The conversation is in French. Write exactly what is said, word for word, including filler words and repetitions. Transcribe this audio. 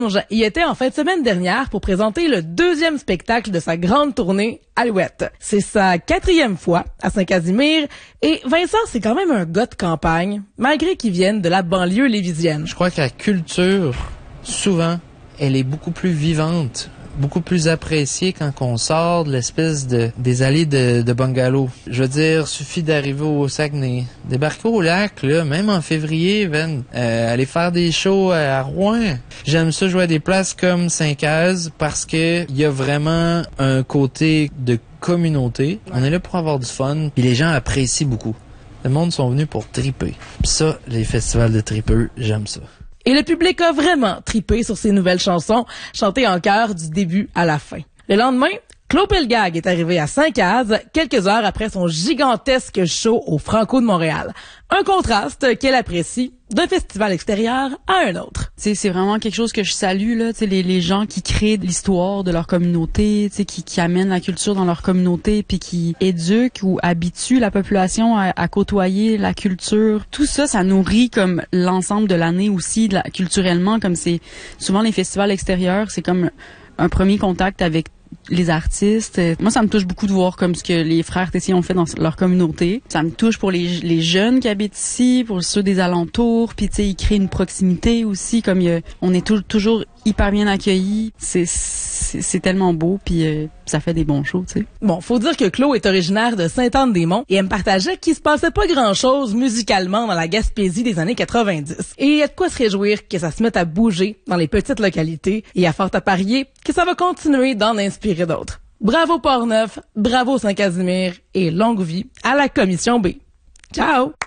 Il était en fin de semaine dernière pour présenter le deuxième spectacle de sa grande tournée Alouette. C'est sa quatrième fois à Saint-Casimir et Vincent, c'est quand même un gars de campagne, malgré qu'il vienne de la banlieue lévisienne. Je crois que la culture, souvent, elle est beaucoup plus vivante, beaucoup plus appréciée quand on sort de l'espèce de des allées de, de bungalow. Je veux dire, suffit d'arriver au Saguenay, débarquer au lac, là, même en février, ben, euh, aller faire des shows à Rouen. J'aime ça jouer à des places comme Saint-Caz parce que il y a vraiment un côté de communauté. On est là pour avoir du fun, puis les gens apprécient beaucoup. Le monde sont venus pour triper. Puis ça, les festivals de tripeux, j'aime ça. Et le public a vraiment tripé sur ces nouvelles chansons, chantées en chœur du début à la fin. Le lendemain, Claude Pelgag est arrivé à Saint-Caz quelques heures après son gigantesque show au Franco de Montréal. Un contraste qu'elle apprécie d'un festival extérieur à un autre. T'sais, c'est vraiment quelque chose que je salue, là, t'sais, les, les gens qui créent l'histoire de leur communauté, t'sais, qui, qui amènent la culture dans leur communauté, puis qui éduquent ou habituent la population à, à côtoyer la culture. Tout ça, ça nourrit comme l'ensemble de l'année aussi, de la, culturellement, comme c'est souvent les festivals extérieurs, c'est comme un premier contact avec les artistes. Moi, ça me touche beaucoup de voir comme ce que les frères Tessier ont fait dans leur communauté. Ça me touche pour les, les jeunes qui habitent ici, pour ceux des alentours, puis tu sais, ils créent une proximité aussi, comme il y a, on est tout, toujours hyper bien accueillis. C'est, c'est, c'est tellement beau, puis euh, ça fait des bons shows, tu sais. Bon, faut dire que Claude est originaire de Sainte-Anne-des-Monts et elle me partageait qu'il se passait pas grand-chose musicalement dans la Gaspésie des années quatre-vingt-dix. Et il y a de quoi se réjouir que ça se mette à bouger dans les petites localités et à fort à parier que ça va continuer d'en inspirer d'autres. Bravo Port-Neuf, bravo Saint-Casimir et longue vie à la Commission B. Ciao!